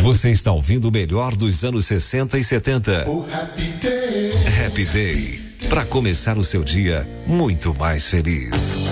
Você está ouvindo o melhor dos anos 60 e 70. Oh, Happy Day. Happy Day. Para começar o seu dia muito mais feliz.